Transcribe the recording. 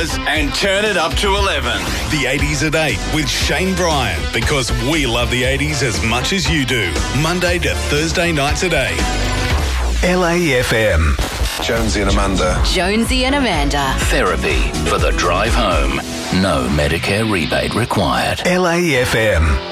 And turn it up to 11. The 80s at 8 with Shane Bryan, because we love the 80s as much as you do. Monday to Thursday nights at 8. LAFM. Jonesy and Amanda. Jonesy and Amanda. Therapy for the drive home. No Medicare rebate required. LAFM.